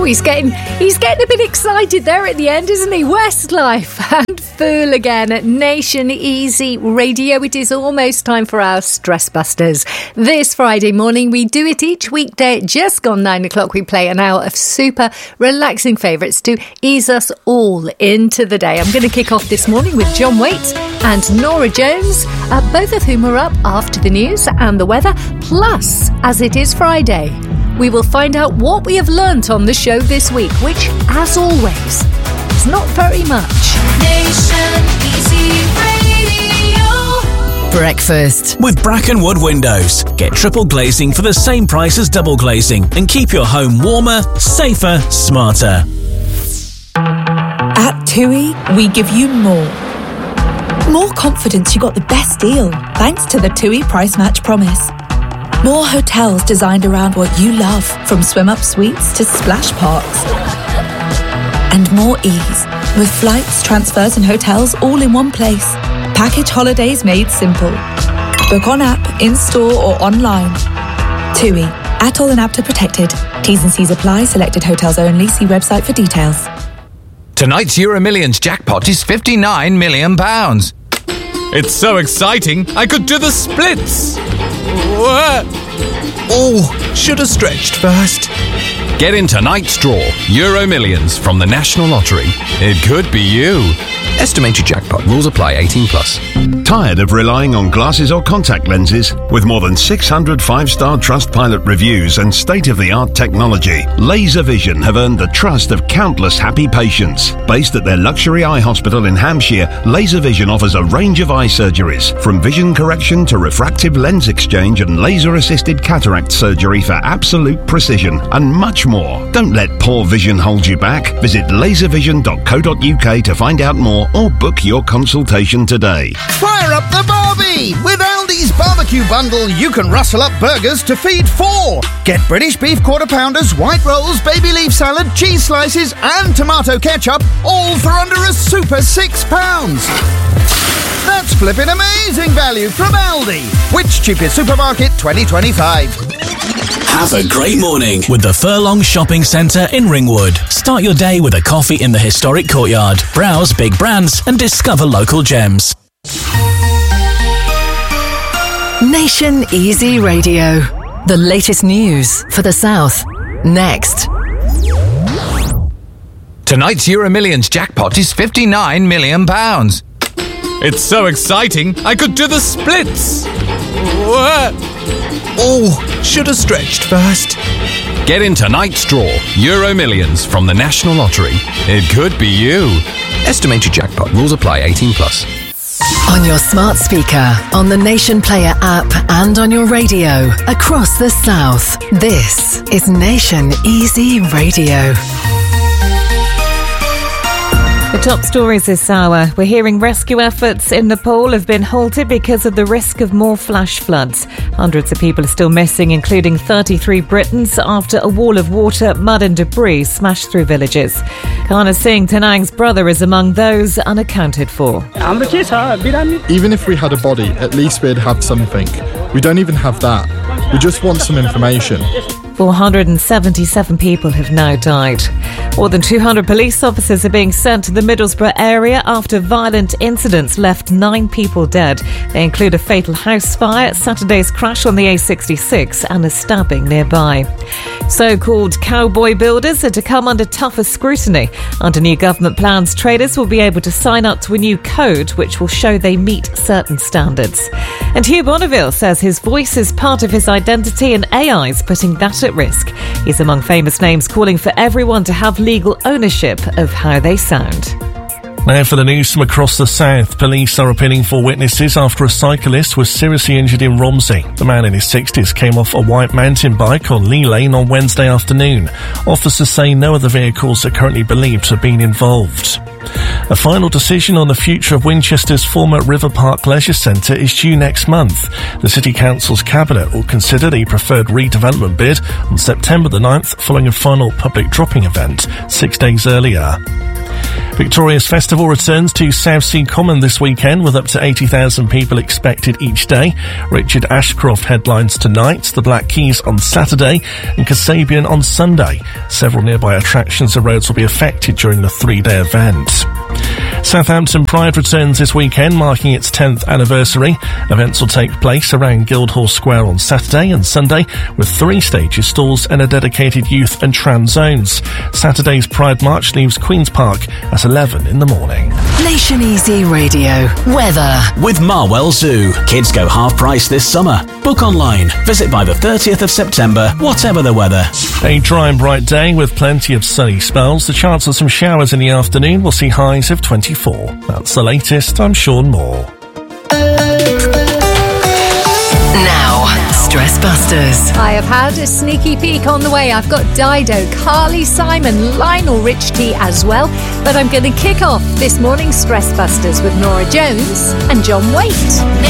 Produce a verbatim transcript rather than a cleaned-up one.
he's getting he's getting a bit excited there at the end, isn't he? Westlife and Fool again at Nation Easy Radio. It is almost time for our Stress Busters. This Friday morning, we do it each weekday. Just gone nine o'clock, we play an hour of super relaxing favourites to ease us all into the day. I'm going to kick off this morning with John Waits and Nora Jones, uh, both of whom are up after the news and the weather. Plus, as it is Friday, we will find out what we have learnt on the show this week, which, as always, is not very much. Nation Easy Radio. Breakfast with Brackenwood Windows. Get triple glazing for the same price as double glazing and keep your home warmer, safer, smarter. At TUI, we give you more. More confidence you got the best deal thanks to the TUI Price Match Promise. More hotels designed around what you love, from swim-up suites to splash parks. And more ease, with flights, transfers and hotels all in one place. Package holidays made simple. Book on app, in-store or online. TUI, Atoll and APTA protected. T's and C's apply. Selected hotels only. See website for details. Tonight's Euro Millions jackpot is fifty-nine million pounds. It's so exciting, I could do the splits. Oh, should have stretched first. Get in tonight's draw, Euro Millions from the National Lottery. It could be you. Estimated jackpot. Rules apply. eighteen plus. Tired of relying on glasses or contact lenses? With more than six hundred five-star Trustpilot reviews and state-of-the-art technology, Laser Vision have earned the trust of countless happy patients. Based at their luxury eye hospital in Hampshire, Laser Vision offers a range of eye surgeries, from vision correction to refractive lens exchange and laser-assisted cataract surgery for absolute precision, and much more. Don't let poor vision hold you back. Visit laser vision dot co dot uk to find out more or book your consultation today. Fire up the Barbie! With Aldi's barbecue bundle, you can rustle up burgers to feed four. Get British beef quarter pounders, white rolls, baby leaf salad, cheese slices and tomato ketchup, all for under a super six pounds. That's flipping amazing value from Aldi. Which cheapest supermarket twenty twenty-five? Have a great morning with the Furlong Shopping Centre in Ringwood. Start your day with a coffee in the historic courtyard. Browse big brands and discover local gems. Nation Easy Radio. The latest news for the South. Next. Tonight's Euro Millions jackpot is fifty-nine million pounds. It's so exciting, I could do the splits. Oh, should have stretched first. Get in tonight's draw, Euro Millions from the National Lottery. It could be you. Estimated jackpot. Rules apply. eighteen plus. On your smart speaker, on the Nation Player app and on your radio across the South. This is Nation Easy Radio. The top stories this hour. We're hearing rescue efforts in Nepal have been halted because of the risk of more flash floods. Hundreds of people are still missing, including thirty-three Britons, after a wall of water, mud and debris smashed through villages. Karna Singh, Tenang's brother, is among those unaccounted for. Even if we had a body, at least we'd have something. We don't even have that. We just want some information. four hundred seventy-seven people have now died. More than two hundred police officers are being sent to the Middlesbrough area after violent incidents left nine people dead. They include a fatal house fire, Saturday's crash on the A sixty-six and a stabbing nearby. So-called cowboy builders are to come under tougher scrutiny. Under new government plans, traders will be able to sign up to a new code which will show they meet certain standards. And Hugh Bonneville says his voice is part of his identity and A I is putting that at risk. He's among famous names calling for everyone to have legal ownership of how they sound. Now for the news from across the south. Police are appealing for witnesses after a cyclist was seriously injured in Romsey. The man in his sixties came off a white mountain bike on Lee Lane on Wednesday afternoon. Officers say no other vehicles are currently believed to have been involved. A final decision on the future of Winchester's former River Park Leisure Centre is due next month. The City Council's Cabinet will consider the preferred redevelopment bid on September the ninth, following a final public dropping event six days earlier. Victoria's Festival returns to Southsea Common this weekend with up to eighty thousand people expected each day. Richard Ashcroft headlines tonight, the Black Keys on Saturday and Kasabian on Sunday. Several nearby attractions and roads will be affected during the three-day event. Southampton Pride returns this weekend, marking its tenth anniversary. Events will take place around Guildhall Square on Saturday and Sunday, with three stages, stalls and a dedicated youth and trans zones. Saturday's Pride March leaves Queen's Park at eleven in the morning. Nation Easy Radio. Weather. With Marwell Zoo. Kids go half price this summer. Book online. Visit by the thirtieth of September, whatever the weather. A dry and bright day with plenty of sunny spells. The chance of some showers in the afternoon will see highs of twenty-four. That's the latest. I'm Sean Moore. Now, Stress Busters. I have had a sneaky peek on the way. I've got Dido, Carly Simon, Lionel Richie as well. But I'm going to kick off this morning's Stress Busters with Nora Jones and John Waite.